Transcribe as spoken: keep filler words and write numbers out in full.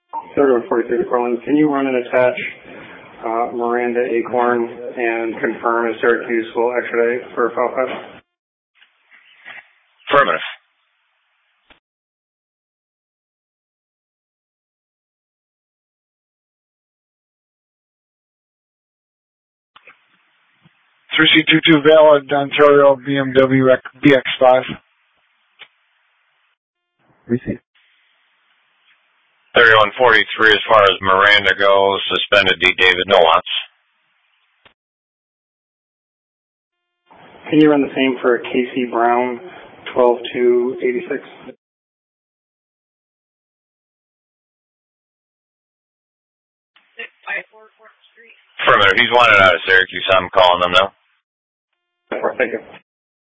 thirty-one forty-three Portland, can you run and attach uh, Miranda Acorn and confirm if Syracuse will extradite for file five? Affirmative. three C two two valid, Ontario B M W B X five. Receive. thirty-one forty-three, as far as Miranda goes, suspended D. David Nowatz. Can you run the same for Casey Brown, twelve two eighty-six? Affirmative. He's wanted out of Syracuse. I'm calling them now. Thank you.